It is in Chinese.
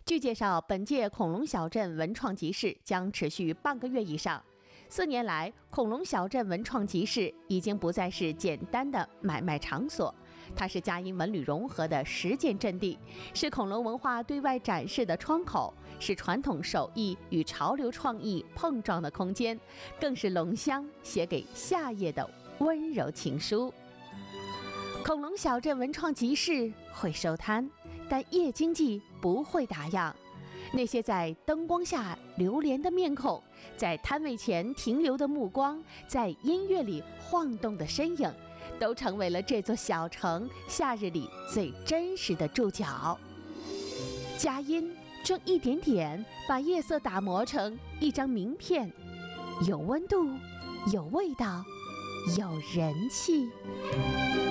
据介绍，本届恐龙小镇文创集市将持续半个月以上。4年来，恐龙小镇文创集市已经不再是简单的买卖场所，它是佳音文旅融合的实践阵地，是恐龙文化对外展示的窗口，是传统手艺与潮流创意碰撞的空间，更是龙乡写给夏夜的温柔情书。恐龙小镇文创集市会收摊，但夜经济不会打烊。那些在灯光下流连的面孔，在摊位前停留的目光，在音乐里晃动的身影，都成为了这座小城夏日里最真实的注脚。佳音正一点点把夜色打磨成一张名片，有温度，有味道，有人气。